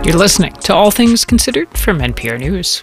You're listening to All Things Considered from NPR News.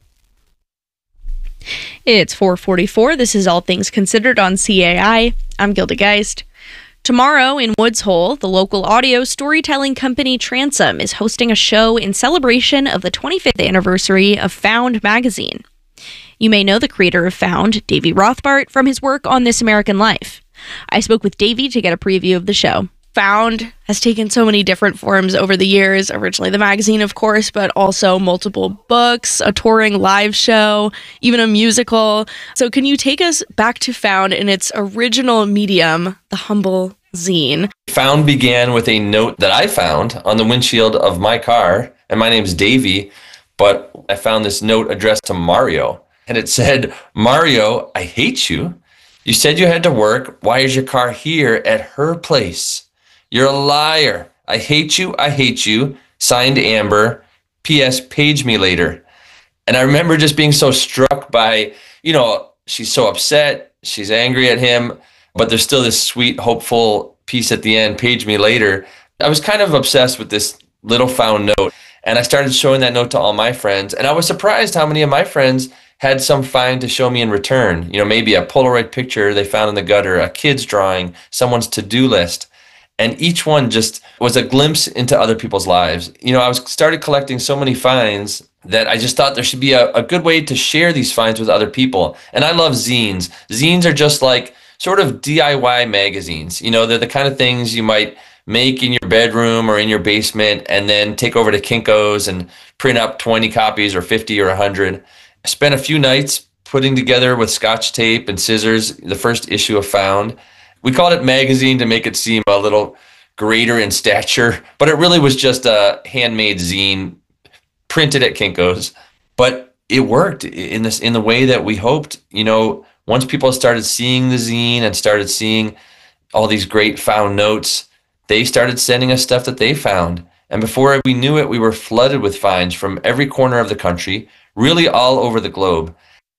It's 4:44. This is All Things Considered on CAI. I'm Gilda Geist. Tomorrow in Woods Hole, the local audio storytelling company Transom is hosting a show in celebration of the 25th anniversary of Found magazine. You may know the creator of Found, Davey Rothbart, from his work on This American Life. I spoke with Davey to get a preview of the show. Found has taken so many different forms over the years. Originally the magazine, of course, but also multiple books, a touring live show, even a musical. So can you take us back to Found in its original medium, the humble zine? Found began with a note that I found on the windshield of my car, and my name's Davey, but I found this note addressed to Mario, and it said, "Mario, I hate you. You said you had to work. Why is your car here at her place? You're a liar. I hate you. I hate you. Signed, Amber. P.S. Page me later." And I remember just being so struck by, she's so upset. She's angry at him, but there's still this sweet, hopeful piece at the end. Page me later. I was kind of obsessed with this little found note. And I started showing that note to all my friends. And I was surprised how many of my friends had some find to show me in return. Maybe a Polaroid picture they found in the gutter, a kid's drawing, someone's to-do list. And each one just was a glimpse into other people's lives. I started collecting so many finds that I just thought there should be a good way to share these finds with other people. And I love zines. Zines are just like sort of DIY magazines. They're the kind of things you might make in your bedroom or in your basement and then take over to Kinko's and print up 20 copies or 50 or 100. I spent a few nights putting together with Scotch tape and scissors the first issue of Found. We called it magazine to make it seem a little greater in stature, but it really was just a handmade zine printed at Kinko's. But it worked in the way that we hoped. Once people started seeing the zine and started seeing all these great found notes, they started sending us stuff that they found. And before we knew it, we were flooded with finds from every corner of the country, really all over the globe.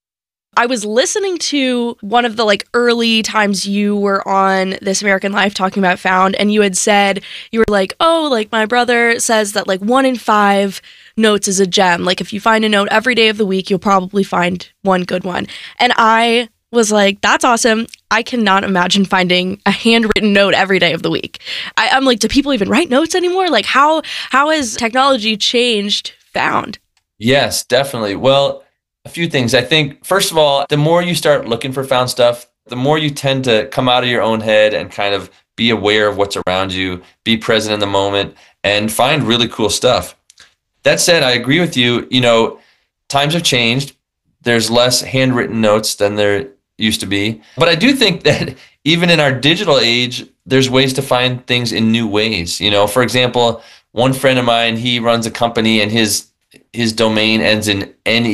I was listening to one of the early times you were on This American Life talking about Found, and you had said, you were like, my brother says that 1 in 5 notes is a gem. If you find a note every day of the week, you'll probably find one good one. And I was like, that's awesome. I cannot imagine finding a handwritten note every day of the week. I'm like, do people even write notes anymore? How has technology changed Found? Yes, definitely. Well, a few things. I think, first of all, the more you start looking for found stuff, the more you tend to come out of your own head and kind of be aware of what's around you, be present in the moment, and find really cool stuff. That said, I agree with you. Times have changed. There's less handwritten notes than there used to be. But I do think that even in our digital age, there's ways to find things in new ways. For example, one friend of mine, he runs a company and his domain ends in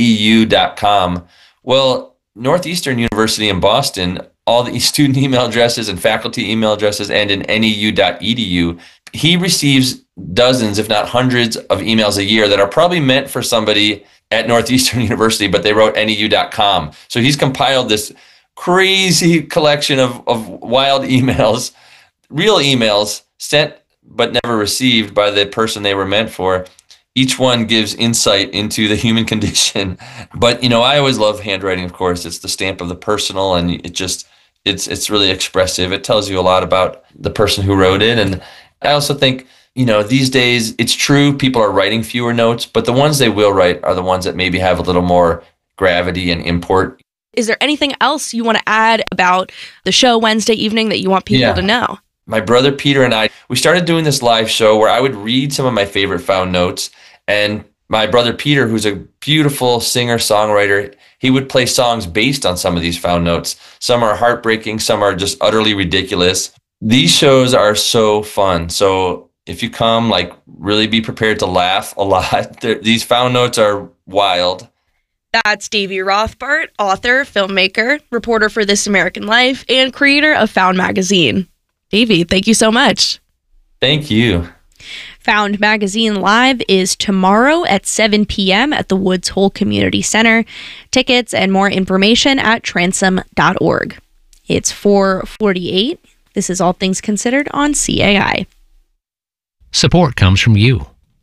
neu.com. Well, Northeastern University in Boston, all the student email addresses and faculty email addresses end in neu.edu. He receives dozens, if not hundreds, of emails a year that are probably meant for somebody at Northeastern University, but they wrote neu.com. So he's compiled this crazy collection of wild emails, real emails sent but never received by the person they were meant for. Each one gives insight into the human condition. But, I always love handwriting, of course. It's the stamp of the personal, and it's really expressive. It tells you a lot about the person who wrote it. And I also think, these days, it's true, people are writing fewer notes, but the ones they will write are the ones that maybe have a little more gravity and import. Is there anything else you want to add about the show Wednesday evening that you want people to know? My brother Peter and I, we started doing this live show where I would read some of my favorite found notes. And my brother Peter, who's a beautiful singer-songwriter, he would play songs based on some of these found notes. Some are heartbreaking, some are just utterly ridiculous. These shows are so fun. So if you come, really be prepared to laugh a lot. These found notes are wild. That's Davey Rothbart, author, filmmaker, reporter for This American Life, and creator of Found magazine. Davey, thank you so much. Thank you. Found Magazine Live is tomorrow at 7 p.m. at the Woods Hole Community Center. Tickets and more information at transom.org. It's 4:48. This is All Things Considered on CAI. Support comes from you.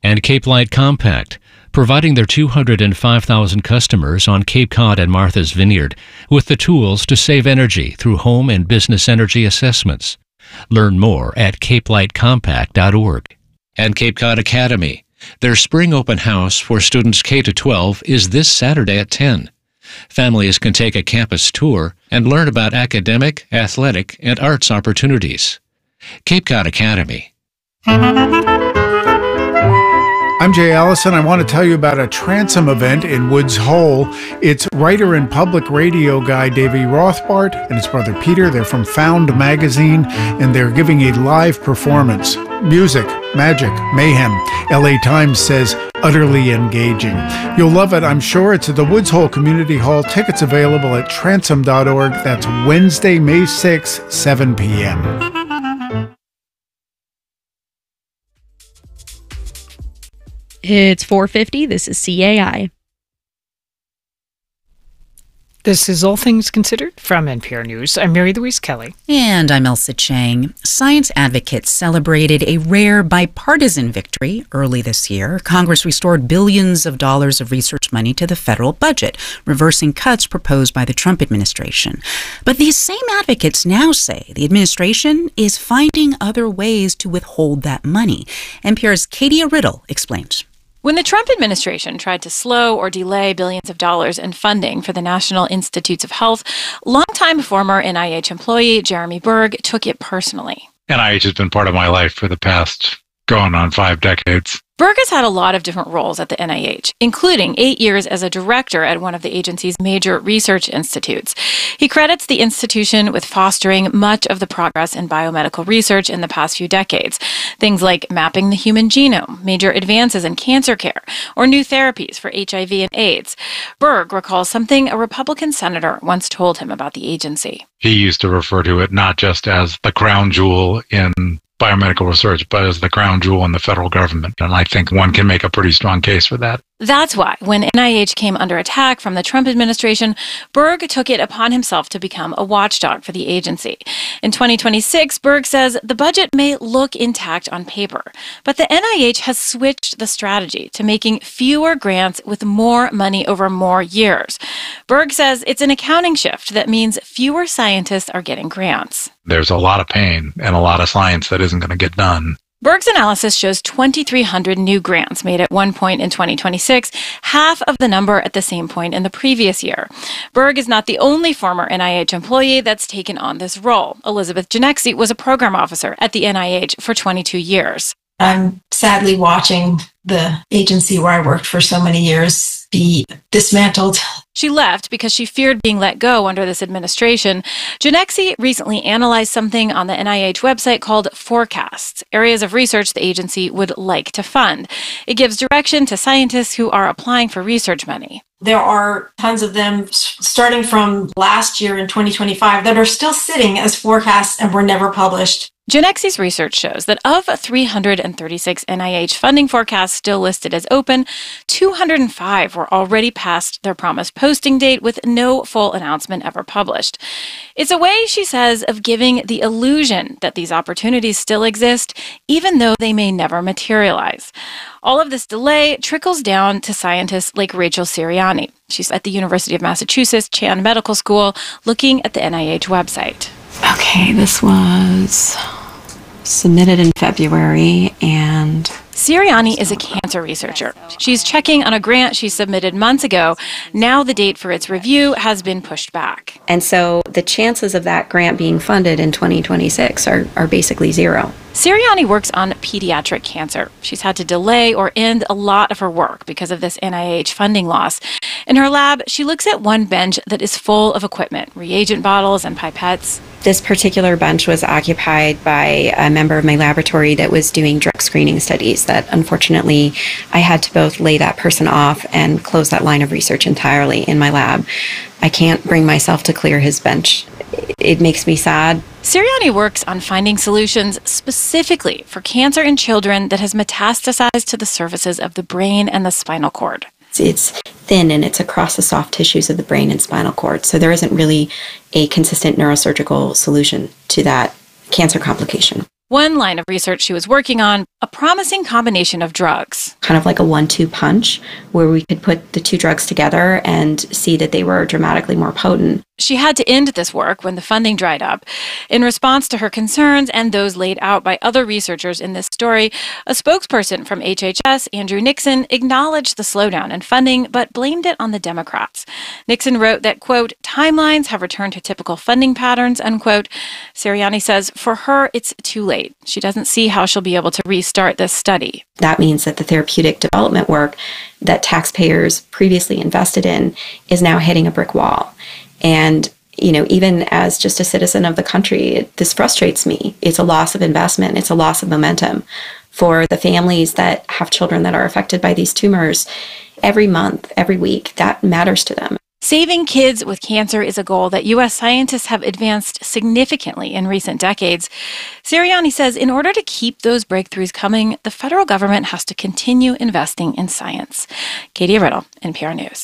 And Cape Light Compact, providing their 205,000 customers on Cape Cod and Martha's Vineyard with the tools to save energy through home and business energy assessments. Learn more at capelightcompact.org. And Cape Cod Academy, their spring open house for students K-12 is this Saturday at 10. Families can take a campus tour and learn about academic, athletic, and arts opportunities. Cape Cod Academy. I'm Jay Allison. I want to tell you about a Transom event in Woods Hole. It's writer and public radio guy Davey Rothbart and his brother Peter. They're from Found Magazine, and they're giving a live performance. Music, magic, mayhem. LA Times says utterly engaging. You'll love it, I'm sure. It's at the Woods Hole Community Hall. Tickets available at transom.org. That's Wednesday, May 6th, 7 p.m. It's 4:50. This is CAI. This is All Things Considered from NPR News. I'm Mary Louise Kelly. And I'm Elsa Chang. Science advocates celebrated a rare bipartisan victory early this year. Congress restored billions of dollars of research money to the federal budget, reversing cuts proposed by the Trump administration. But these same advocates now say the administration is finding other ways to withhold that money. NPR's Katie Riddle explains. When the Trump administration tried to slow or delay billions of dollars in funding for the National Institutes of Health, longtime former NIH employee Jeremy Berg took it personally. NIH has been part of my life for the past going on 5 decades. Berg has had a lot of different roles at the NIH, including 8 years as a director at one of the agency's major research institutes. He credits the institution with fostering much of the progress in biomedical research in the past few decades. Things like mapping the human genome, major advances in cancer care, or new therapies for HIV and AIDS. Berg recalls something a Republican senator once told him about the agency. He used to refer to it not just as the crown jewel in biomedical research, but as the crown jewel in the federal government. And I think one can make a pretty strong case for that. That's why, when NIH came under attack from the Trump administration, Berg took it upon himself to become a watchdog for the agency. In 2026, Berg says the budget may look intact on paper, but the NIH has switched the strategy to making fewer grants with more money over more years. Berg says it's an accounting shift that means fewer scientists are getting grants. There's a lot of pain and a lot of science that isn't going to get done. Berg's analysis shows 2,300 new grants made at one point in 2026, half of the number at the same point in the previous year. Berg is not the only former NIH employee that's taken on this role. Elizabeth Genexi was a program officer at the NIH for 22 years. I'm sadly watching the agency where I worked for so many years be dismantled. She left because she feared being let go under this administration. Genexi recently analyzed something on the NIH website called Forecasts, areas of research the agency would like to fund. It gives direction to scientists who are applying for research money. There are tons of them starting from last year in 2025 that are still sitting as forecasts and were never published. Genexi's research shows that of 336 NIH funding forecasts still listed as open, 205 were already past their promised posting date with no full announcement ever published. It's a way, she says, of giving the illusion that these opportunities still exist, even though they may never materialize. All of this delay trickles down to scientists like Rachel Sirianni. She's at the University of Massachusetts Chan Medical School, looking at the NIH website. Okay, this was submitted in February, and Sirianni is a cancer researcher. She's checking on a grant she submitted months ago. Now the date for its review has been pushed back. And so the chances of that grant being funded in 2026 are basically zero. Sirianni works on pediatric cancer. She's had to delay or end a lot of her work because of this NIH funding loss. In her lab, she looks at one bench that is full of equipment, reagent bottles and pipettes. This particular bench was occupied by a member of my laboratory that was doing drug screening studies that unfortunately I had to both lay that person off and close that line of research entirely in my lab. I can't bring myself to clear his bench. It makes me sad. Sirianni works on finding solutions specifically for cancer in children that has metastasized to the surfaces of the brain and the spinal cord. It's thin and it's across the soft tissues of the brain and spinal cord. So there isn't really a consistent neurosurgical solution to that cancer complication. One line of research she was working on, a promising combination of drugs. Kind of like a 1-2 punch, where we could put the two drugs together and see that they were dramatically more potent. She had to end this work when the funding dried up. In response to her concerns and those laid out by other researchers in this story, a spokesperson from HHS, Andrew Nixon, acknowledged the slowdown in funding, but blamed it on the Democrats. Nixon wrote that, quote, timelines have returned to typical funding patterns, unquote. Sirianni says for her, it's too late. She doesn't see how she'll be able to restart this study. That means that the therapeutic development work that taxpayers previously invested in is now hitting a brick wall. And, even as just a citizen of the country, this frustrates me. It's a loss of investment. It's a loss of momentum for the families that have children that are affected by these tumors. Every month, every week, that matters to them. Saving kids with cancer is a goal that U.S. scientists have advanced significantly in recent decades. Sirianni says in order to keep those breakthroughs coming, the federal government has to continue investing in science. Katie Riddle, NPR News.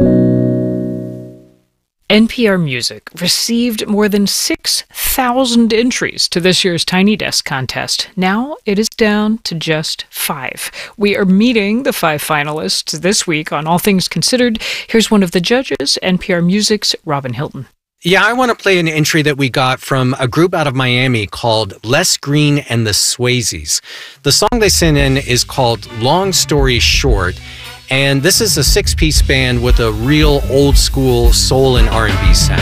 NPR Music received more than 6,000 entries to this year's Tiny Desk contest. Now it is down to just 5. We are meeting the 5 finalists this week on All Things Considered. Here's one of the judges, NPR Music's Robin Hilton. Yeah, I want to play an entry that we got from a group out of Miami called Les Green and the Swayzes. The song they sent in is called Long Story Short. And this is a 6-piece band with a real old school soul and R&B sound.